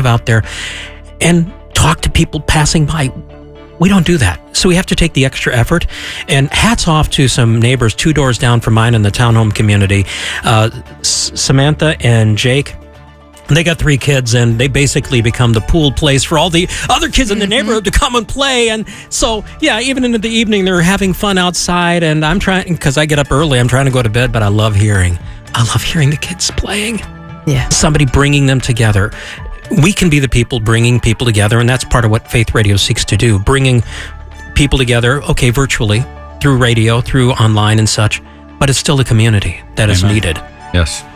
of out there and talk to people passing by. We don't do that. So we have to take the extra effort. And hats off to some neighbors 2 doors down from mine in the townhome community. Samantha and Jake, they got 3 kids, and they basically become the pool place for all the other kids in the neighborhood to come and play. And so, yeah, even into the evening, they're having fun outside. And I'm trying, because I get up early, I'm trying to go to bed, but I love hearing the kids playing. Yeah. Somebody bringing them together. We can be the people bringing people together, and that's part of what Faith Radio seeks to do, bringing people together, okay, virtually, through radio, through online and such, but it's still a community that is needed. Yes.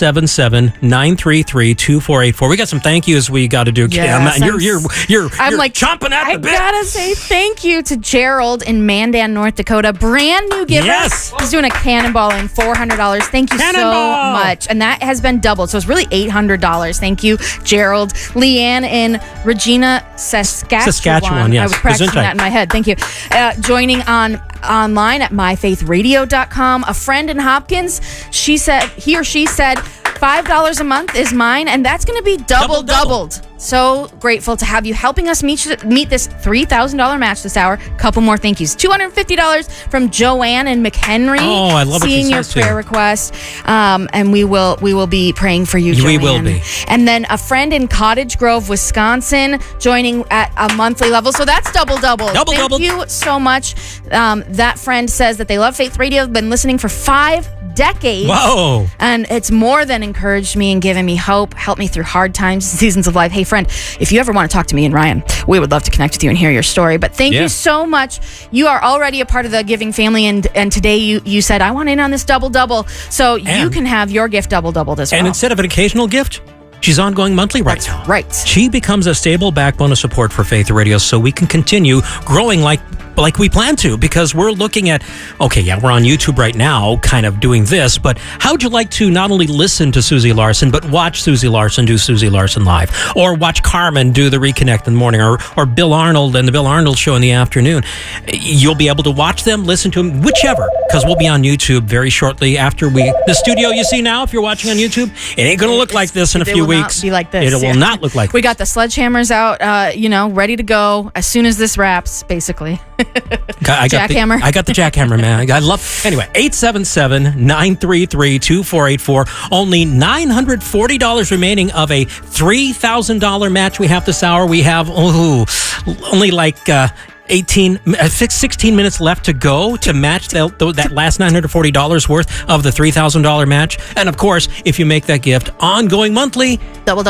877-933-2484. We got some thank yous we got to do, Kim. Yes, You're like chomping at the bit. I gotta say thank you to Gerald in Mandan, North Dakota. Brand new giver. Yes. He's doing a cannonballing $400. Thank you so much. And that has been doubled. So it's really $800. Thank you, Gerald. Leanne in Regina, Saskatchewan. Yes. I was practicing that in my head. Thank you. Joining online at myfaithradio.com. A friend in Hopkins, he or she said $5 a month is mine, and that's going to be doubled. So grateful to have you helping us meet this $3,000 match this hour. Couple more thank yous. $250 from Joanne and McHenry. Oh, I love seeing your prayer request. And we will be praying for you, Joanne. We will be. And then a friend in Cottage Grove, Wisconsin, joining at a monthly level. So that's double. Thank you so much. That friend says that they love Faith Radio. Been listening for 5 decades. Whoa. And it's more than encouraged me and given me hope, helped me through hard times, seasons of life. Hey, friend, if you ever want to talk to me and Ryan, we would love to connect with you and hear your story. But thank you so much. You are already a part of the giving family, and today you said, I want in on this double. So you can have your gift doubled as well. And instead of an occasional gift, she's ongoing monthly right now. Right. She becomes a stable backbone of support for Faith Radio, so we can continue growing like we plan to, because we're looking at, we're on YouTube right now kind of doing this, but how would you like to not only listen to Susie Larson, but watch Susie Larson do Susie Larson Live, or watch Carmen do the Reconnect in the morning, or Bill Arnold and the Bill Arnold Show in the afternoon? You'll be able to watch them, listen to them, whichever, because we'll be on YouTube very shortly after the studio you see now, if you're watching on YouTube, it ain't going to look like this in a few weeks. It will not be like this. It will not look like we got the sledgehammers out, ready to go as soon as this wraps, basically. Jackhammer. I got the jackhammer, man. Anyway, 877-933-2484. Only $940 remaining of a $3,000 match we have this hour. We have only 16 minutes left to go to match that last $940 worth of the $3,000 match. And of course, if you make that gift ongoing monthly, double.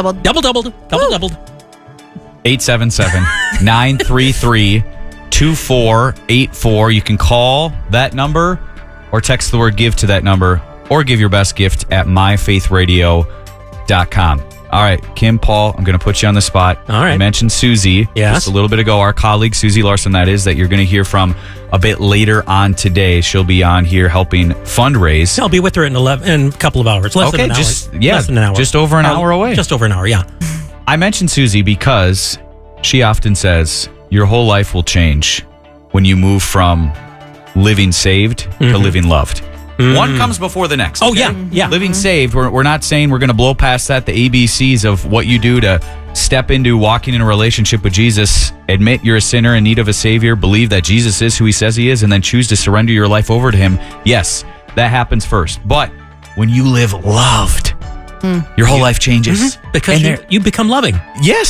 877-933-2484. You can call that number or text the word give to that number, or give your best gift at myfaithradio.com. All right, Kim, Paul, I'm going to put you on the spot. All right. I mentioned Susie just a little bit ago, our colleague Susie Larson, that you're going to hear from a bit later on today. She'll be on here helping fundraise. I'll be with her in a couple of hours. Less than an hour. Less than an hour. Just over an hour away. Just over an hour, yeah. I mentioned Susie because she often says, your whole life will change when you move from living saved to living loved. One comes before the next. Oh, yeah. Living saved, we're not saying we're going to blow past that. The ABCs of what you do to step into walking in a relationship with Jesus, admit you're a sinner in need of a Savior, believe that Jesus is who he says he is, and then choose to surrender your life over to him. Yes, that happens first. But when you live loved, your whole life changes. Because you become loving. Yes.